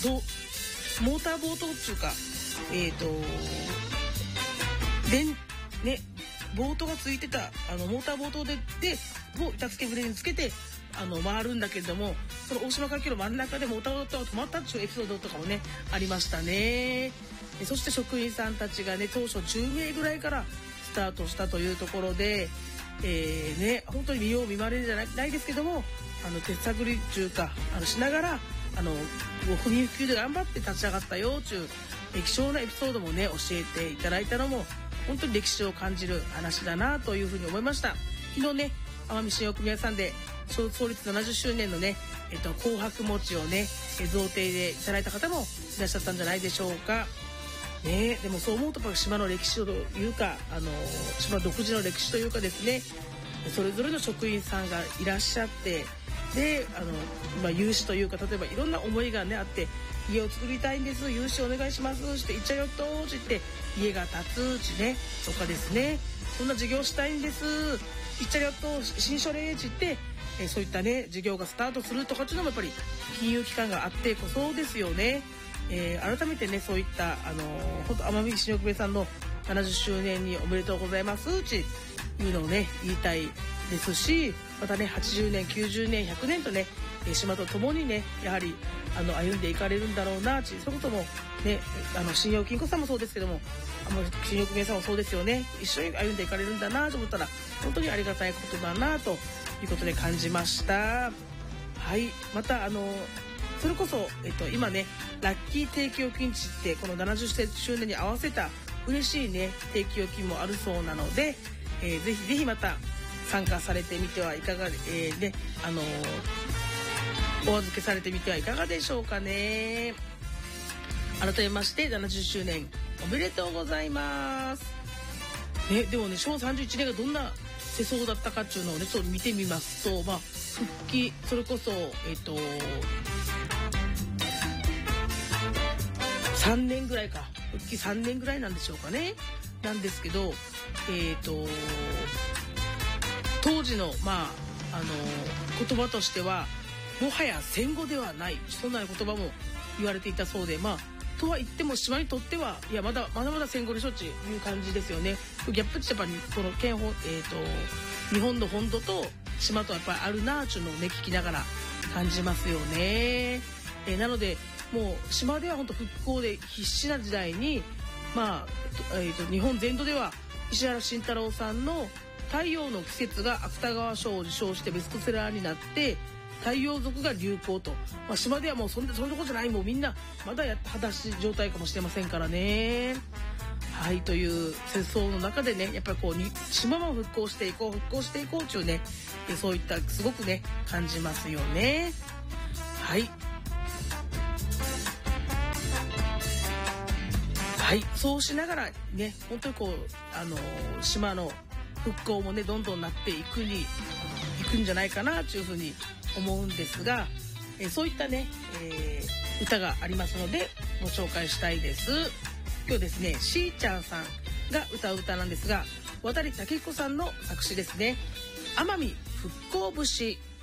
モーターボートっていうかボートがついてたモーターボートでを板付け船につけて回るんだけれども、その大島海峡の真ん中でモーターボートが止まったっていうエピソードとかもねありましたね。そして職員さんたちがね当初10名ぐらいからスタートしたというところで、本当に見よう見まねじゃないですけども手探り中かしながら不眠不休で頑張って立ち上がったよという貴重なエピソードもね教えていただいたのも本当に歴史を感じる話だなというふうに思いました。昨日ね奄美信用組合さんで創立70周年のね、紅白餅をね贈呈でいただいた方もいらっしゃったんじゃないでしょうか。でもそう思うと島の歴史というか島独自の歴史というかですね、それぞれの職員さんがいらっしゃって、で融資というか例えばいろんな思いがねあって、家を作りたいんです、融資お願いしますって言っちゃうよとって言って家が建つちねとかですね、そんな事業したいんです言っちゃうよと新書レージってそういったね事業がスタートするとかっていうのもやっぱり金融機関があってこそですよね。改めてねそういった本当奄美信用組合さんの70周年におめでとうございますっていうのをね言いたいですし、またね80年90年100年とね島と共にねやはり歩んでいかれるんだろうなって、そういうこともね信用金庫さんもそうですけども信用組合さんもそうですよね、一緒に歩んでいかれるんだなと思ったら本当にありがたいことだなということで感じました。はい、またそれこそ、今ねラッキー定期預金地ってこの70周年に合わせた嬉しいね定期預金もあるそうなので、ぜひぜひまた参加されてみてはいかがお預けされてみてはいかがでしょうかね。改めまして70周年おめでとうございます。でもね昭和31年がどんな世相だったかっていうのをねちょっと見てみますと、復帰それこそ3年ぐらいか、復帰3年ぐらいなんでしょうかね、なんですけど当時の言葉としてはもはや戦後ではない、そんな言葉も言われていたそうで、とは言っても島にとってはいやまだ戦後でしょっていう感じですよね。ギャップってやっぱりこの日本の本土と島とやっぱりあるなーっていうのをね聞きながら感じますよね。なのでもう島では本当復興で必死な時代に日本全土では石原慎太郎さんの太陽の季節が芥川賞を受賞してベストセラーになって太陽族が流行と、島ではもうそんなことじゃない、もうみんなまだ裸足状態かもしれませんからね。はいという世相の中でねやっぱり島も復興していこうっていうねそういったすごくね感じますよね。はい、そうしながらね本当に島の復興もねどんどんなっていくんじゃないかなというふうに思うんですが、そういったね、歌がありますのでご紹介したいです。今日ですねしーちゃんさんが歌う歌なんですが、渡武彦さんの作詞ですね。奄美復興節。